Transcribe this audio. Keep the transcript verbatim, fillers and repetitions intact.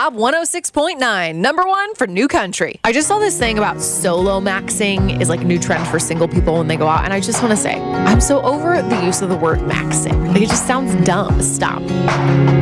Bob one oh six point nine, number one for new country. I just saw this thing about solo maxing is like a new trend for single people when they go out. And I just want to say, I'm so over the use of the word maxing. Like, it just sounds dumb. Stop.